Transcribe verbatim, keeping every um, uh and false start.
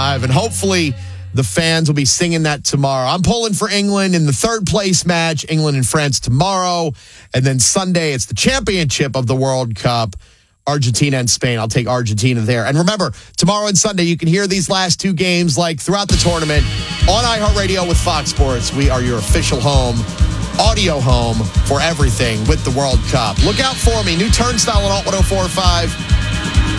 five, and hopefully the fans will be singing that tomorrow. I'm pulling for England in the third place match, England and France tomorrow. And then Sunday, it's the championship of the World Cup, Argentina and Spain. I'll take Argentina there. And remember, tomorrow and Sunday, you can hear these last two games like throughout the tournament on iHeartRadio with Fox Sports. We are your official home, audio home for everything with the World Cup. Look out for me. New Turnstile on Alt one oh four point five.